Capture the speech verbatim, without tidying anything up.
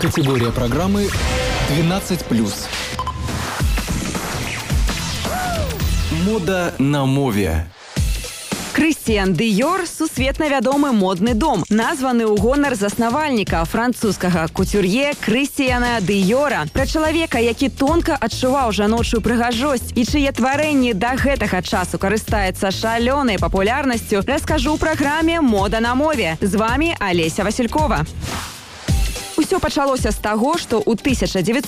Категория программы двенадцать плюс. Мода на мове. Крыстіян Дыёр – сусветна вядомы модны дом, названы ў гонар заснавальніка французскага кутюр'е Крыстіяна Дыёра. Пра чалавека, які тонка адчуваў жаночую прыгажосць і чые тварэнні да гэтага часу карыстаецца шалёнай папулярнасцю, раскажу ў праграме «Мода на мове». З вамі Алеся Васількова. Усё пачалося з таго, што ў тысяча дзевяцьсот